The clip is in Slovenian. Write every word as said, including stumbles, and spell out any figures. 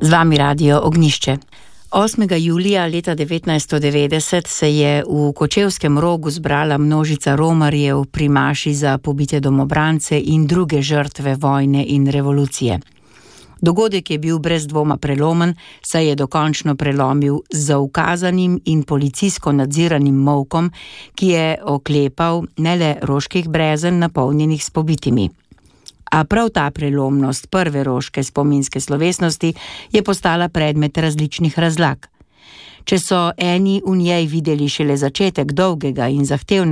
Z vami Radio Ognjišče. osmega julija leta devetnajststo devetdeset se je v Kočevskem Rogu zbrala množica romarjev pri maši za pobite domobrance in druge žrtve vojne in revolucije. Dogodek je bil brez dvoma prelomen, saj je dokončno prelomil z zaukazanim in policijsko nadziranim molkom, ki je oklepal ne le Roških brezen napolnjenih s pobitimi. A prav ta prelomnost prve roške spominske slovesnosti je postala predmet različnih razlag. Če so eni v njej videli šele začetek dolgega in zahtevnega